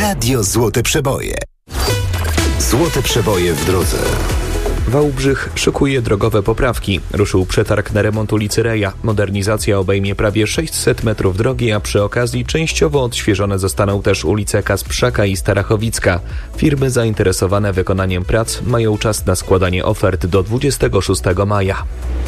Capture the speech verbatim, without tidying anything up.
Radio Złote Przeboje. Złote Przeboje w drodze. Wałbrzych szykuje drogowe poprawki. Ruszył przetarg na remont ulicy Reja. Modernizacja obejmie prawie sześćset metrów drogi, a przy okazji częściowo odświeżone zostaną też ulice Kasprzaka i Starachowicka. Firmy zainteresowane wykonaniem prac mają czas na składanie ofert do dwudziestego szóstego maja.